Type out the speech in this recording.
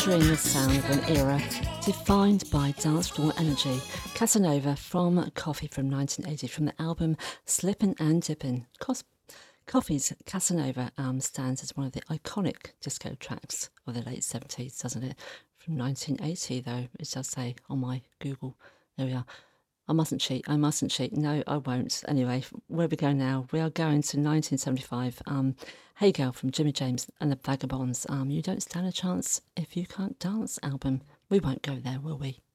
capturing the sound of an era defined by dance floor energy. Casanova from Coffee from 1980 from the album Slippin' and Dippin'. Coffee's Casanova stands as one of the iconic disco tracks of the late 70s, doesn't it? From 1980, though, it does say on my Google. There we are. I mustn't cheat. No, I won't. Anyway, where we go now? We are going to 1975. Hey Girl from Jimmy James and the Vagabonds. You Don't Stand a Chance If You Can't Dance album. We won't go there, will we?